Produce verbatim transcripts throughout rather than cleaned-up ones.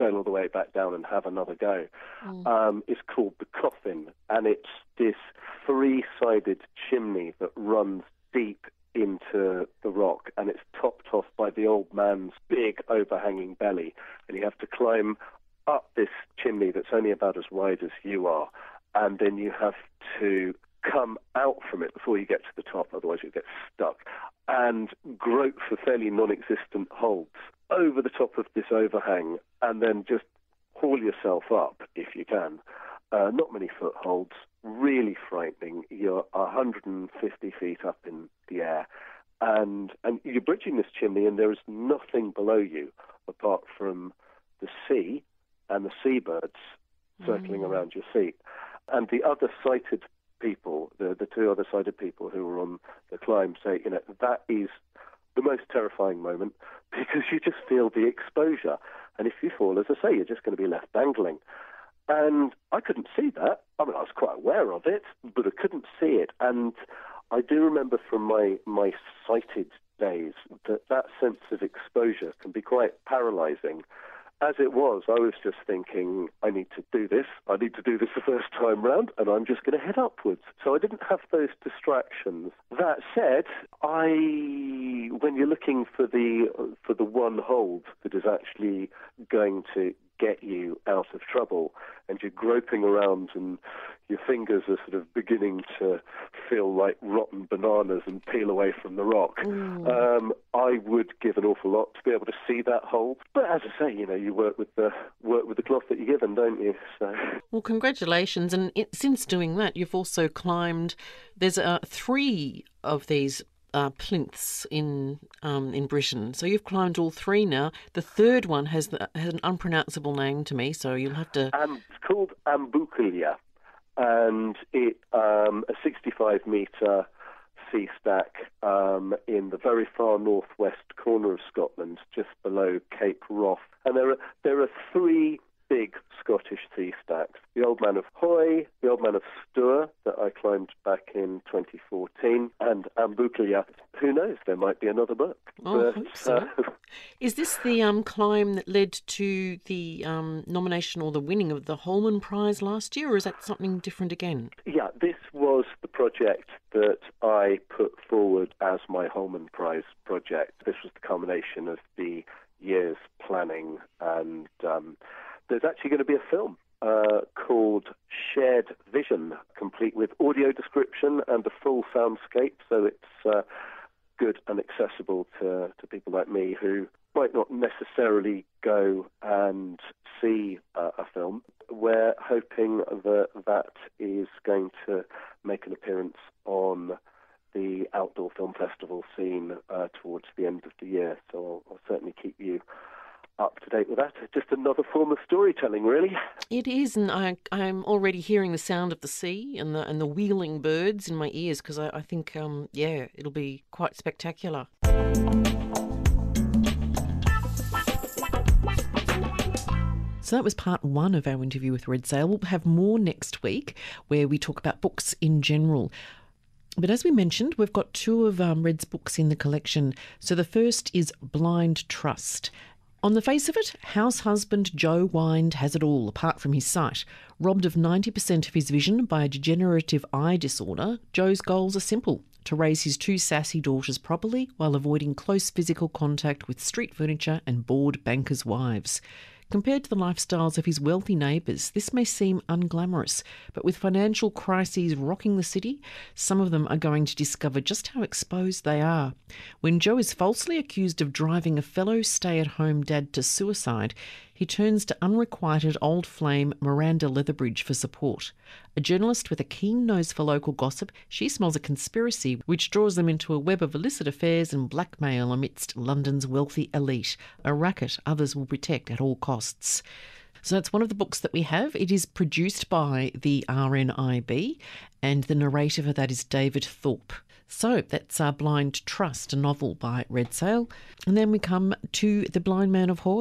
sail all the way back down and have another go, Mm. um, is called the Coffin, and it's this three-sided chimney that runs deep into the rock, and it's topped off by the old man's big overhanging belly, and you have to climb up this chimney that's only about as wide as you are, and then you have to come out from it before you get to the top, otherwise you get stuck, and grope for fairly non-existent holds over the top of this overhang, and then just haul yourself up if you can. Uh, not many footholds, really frightening. You're one hundred fifty feet up in the air, and and you're bridging this chimney, and there is nothing below you apart from the sea and the seabirds circling Mm. around your feet. And the other sighted people, the, the two other sighted people who were on the climb say, you know, that is the most terrifying moment because you just feel the exposure. And if you fall, as I say, you're just going to be left dangling. And I couldn't see that. I mean, I was quite aware of it, but I couldn't see it. And I do remember from my, my sighted days that that sense of exposure can be quite paralyzing. As it was, I was just thinking, I need to do this. I need to do this the first time round, and I'm just going to head upwards. So I didn't have those distractions. That said, I, when you're looking for the for the one hold that is actually going to get you out of trouble, and you're groping around and your fingers are sort of beginning to feel like rotten bananas and peel away from the rock, Mm. um, I would give an awful lot to be able to see that hold. But as I say, you know, you work with the work with the cloth that you're given, don't you? So. Well, congratulations. And it, since doing that, you've also climbed, there's uh, three of these uh, plinths in um, in Britain. So you've climbed all three now. The third one has, the, has an unpronounceable name to me, so you'll have to... Um, it's called Ambuculia, and it um, a sixty-five metre sea stack um, in the very far northwest corner of Scotland, just below Cape Wrath. And there are there are three big Scottish sea stacks: the Old Man of Hoy, the Old Man of Stour that I climbed back in twenty fourteen, and Ambuculia. Who knows? There might be another book. Oh, I But, hope so. uh, Is this the um, climb that led to the um, nomination or the winning of the Holman Prize last year, or is that something different again? Yeah, this was the project that I put forward as my Holman Prize project. This was the culmination of the year's planning, and um, there's actually going to be a film uh, called Shared Vision, complete with audio description and a full soundscape, so it's uh, good and accessible to, to people like me who might not necessarily go and see uh, a film. We're hoping that that is going to make an appearance on the outdoor film festival scene uh, towards the end of the year. So I'll, I'll certainly keep you up to date with that. Just another form of storytelling, really. It is, and I, I'm already hearing the sound of the sea and the and the wheeling birds in my ears because I, I think, um, yeah, it'll be quite spectacular. So that was part one of our interview with Red Sail. We'll have more next week where we talk about books in general. But as we mentioned, we've got two of um, Red's books in the collection. So the first is Blind Trust. On the face of it, house husband Joe Wind has it all apart from his sight. Robbed of ninety percent of his vision by a degenerative eye disorder, Joe's goals are simple: to raise his two sassy daughters properly while avoiding close physical contact with street furniture and bored bankers' wives. Compared to the lifestyles of his wealthy neighbours, this may seem unglamorous, but with financial crises rocking the city, some of them are going to discover just how exposed they are. When Joe is falsely accused of driving a fellow stay-at-home dad to suicide, he turns to unrequited old flame Miranda Leatherbridge for support. A journalist with a keen nose for local gossip, she smells a conspiracy which draws them into a web of illicit affairs and blackmail amidst London's wealthy elite, a racket others will protect at all costs. So that's one of the books that we have. It is produced by the R N I B, and the narrator for that is David Thorpe. So that's our Blind Trust, a novel by Red Sail. And then we come to The Blind Man of Hoy.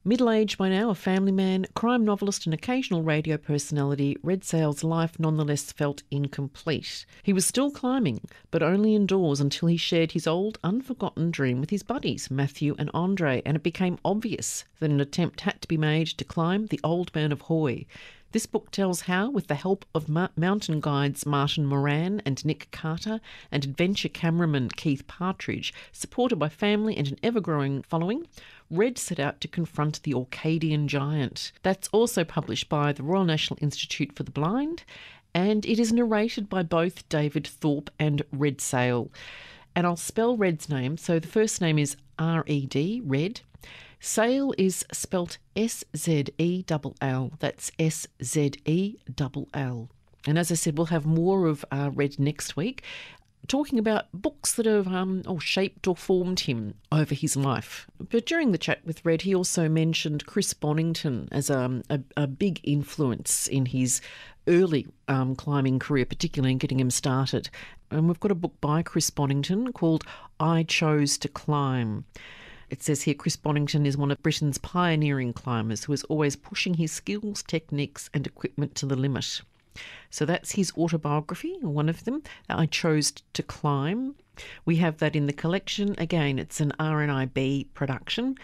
Middle-aged by now, a family man, crime novelist and occasional radio personality, Redsail's life nonetheless felt incomplete. He was still climbing, but only indoors until he shared his old, unforgotten dream with his buddies, Matthew and Andre, and it became obvious that an attempt had to be made to climb the Old Man of Hoy. This book tells how, with the help of ma- mountain guides Martin Moran and Nick Carter and adventure cameraman Keith Partridge, supported by family and an ever-growing following, Red set out to confront the Orcadian giant. That's also published by the Royal National Institute for the Blind, and it is narrated by both David Thorpe and Redsail. And I'll spell Red's name. So the first name is R E D, Red. Sail is spelt S Z E L L. That's S Z E L L. And as I said, we'll have more of uh, Red next week, talking about books that have um, oh, shaped or formed him over his life. But during the chat with Red, he also mentioned Chris Bonington as a, a, a big influence in his early um, climbing career, particularly in getting him started. And we've got a book by Chris Bonington called I Chose to Climb. It says here Chris Bonington is one of Britain's pioneering climbers who is always pushing his skills, techniques and equipment to the limit. So that's his autobiography, one of them, I Chose to Climb. We have that in the collection. Again, it's an R N I B production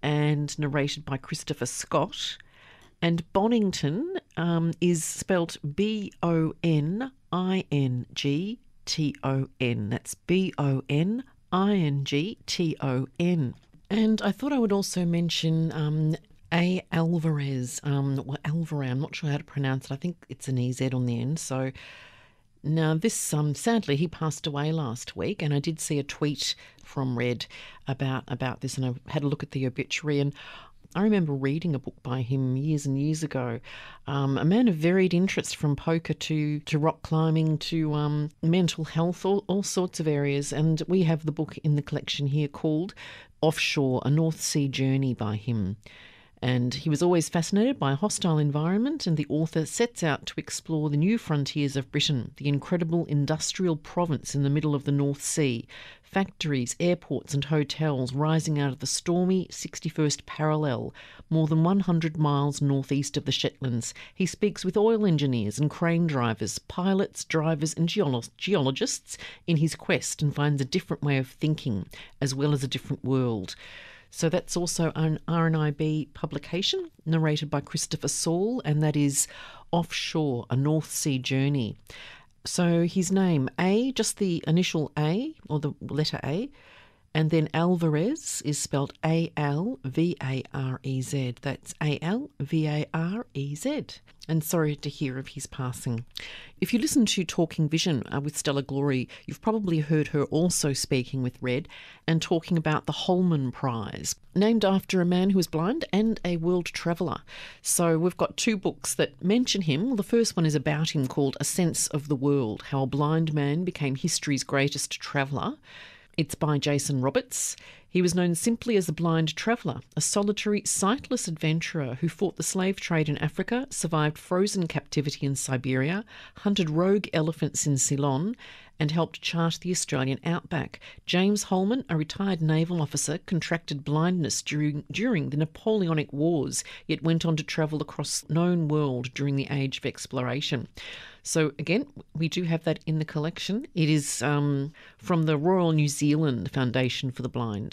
and narrated by Christopher Scott. And Bonington um, is spelt B O N I N G T O N. That's B O N I N G T O N. And I thought I would also mention um, A. Alvarez. Um, well, Alvarez, I'm not sure how to pronounce it. I think it's an E Z on the end. So now this, um, sadly, he passed away last week, and I did see a tweet from Red about about this, and I had a look at the obituary, and I remember reading a book by him years and years ago. Um, a man of varied interest, from poker to, to rock climbing to um, mental health, all, all sorts of areas. And we have the book in the collection here called Offshore, a North Sea Journey by him. And he was always fascinated by a hostile environment, and the author sets out to explore the new frontiers of Britain, the incredible industrial province in the middle of the North Sea, factories, airports and hotels rising out of the stormy sixty-first parallel, more than one hundred miles northeast of the Shetlands. He speaks with oil engineers and crane drivers, pilots, drivers and geolo- geologists in his quest, and finds a different way of thinking as well as a different world. So that's also an R N I B publication narrated by Christopher Saul, and that is Offshore, a North Sea Journey. So his name, A, just the initial A, or the letter A, and then Alvarez is spelled A L V A R E Z. That's A L V A R E Z. And sorry to hear of his passing. If you listen to Talking Vision uh, with Stella Glory, you've probably heard her also speaking with Red and talking about the Holman Prize, named after a man who was blind and a world traveller. So we've got two books that mention him. Well, the first one is about him, called A Sense of the World, How a Blind Man Became History's Greatest Traveller. It's by Jason Roberts. He was known simply as a blind traveller, a solitary, sightless adventurer who fought the slave trade in Africa, survived frozen captivity in Siberia, hunted rogue elephants in Ceylon, and helped chart the Australian outback. James Holman, a retired naval officer, contracted blindness during, during the Napoleonic Wars, yet went on to travel across the known world during the Age of Exploration. So again, we do have that in the collection. It is um, from the Royal New Zealand Foundation for the Blind.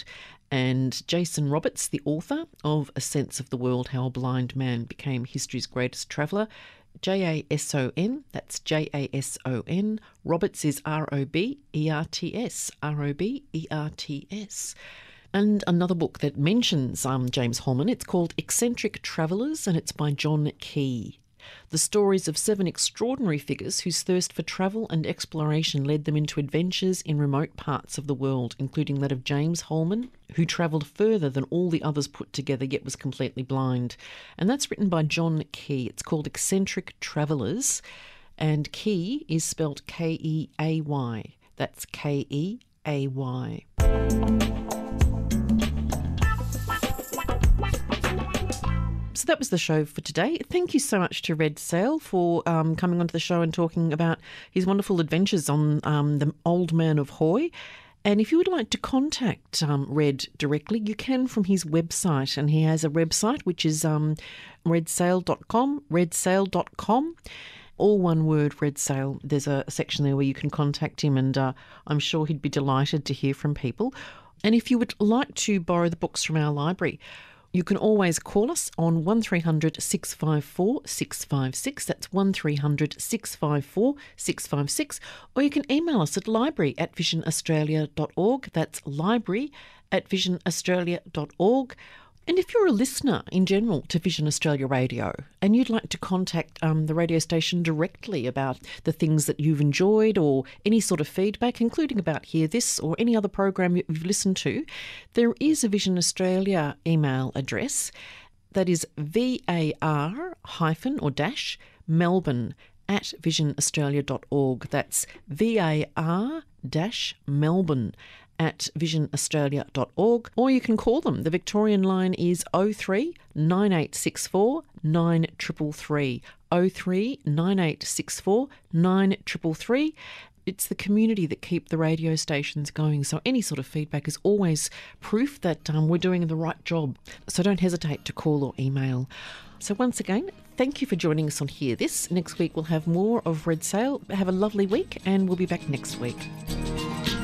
And Jason Roberts, the author of A Sense of the World, How a Blind Man Became History's Greatest Traveller, J A S O N, that's J A S O N. Roberts is R O B E R T S, R O B E R T S. And another book that mentions um, James Holman, it's called Eccentric Travellers, and it's by John Key. The stories of seven extraordinary figures whose thirst for travel and exploration led them into adventures in remote parts of the world, including that of James Holman, who travelled further than all the others put together yet was completely blind. And that's written by John Key. It's called Eccentric Travellers, and Key is spelt K E A Y. That's K E A Y. So that was the show for today. Thank you so much to Redsail for um, coming onto the show and talking about his wonderful adventures on um, the Old Man of Hoy. And if you would like to contact um, Red directly, you can from his website. And he has a website which is um, red sail dot com, red sail dot com. All one word, Red Sail. There's a section there where you can contact him, and uh, I'm sure he'd be delighted to hear from people. And if you would like to borrow the books from our library, you can always call us on one three hundred six five four six five six. That's one three hundred six five four six five six. Or you can email us at library at vision australia dot org. That's library at vision australia dot org. And if you're a listener in general to Vision Australia Radio and you'd like to contact um, the radio station directly about the things that you've enjoyed or any sort of feedback, including about Hear This or any other program you've listened to, there is a Vision Australia email address that is var hyphen or dash Melbourne at vision australia dot org. That's var dash Melbourne at vision australia dot org, or you can call them. The Victorian line is oh three nine eight six four nine three three, oh three nine eight six four nine three three. It's the community that keep the radio stations going, so any sort of feedback is always proof that um, we're doing the right job. So don't hesitate to call or email. So once again, thank you for joining us on Hear This. Next week we'll have more of Red Sail. Have a lovely week, and we'll be back next week.